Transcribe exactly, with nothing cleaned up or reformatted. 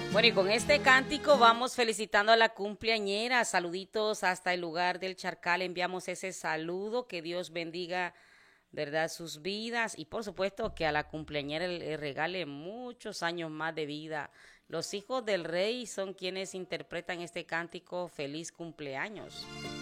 Bueno, y con este cántico vamos felicitando a la cumpleañera. Saluditos hasta el lugar del Charcal. Enviamos ese saludo. Que Dios bendiga, ¿verdad?, sus vidas. Y por supuesto que a la cumpleañera le regale muchos años más de vida. Los hijos del rey son quienes interpretan este cántico. Feliz cumpleaños.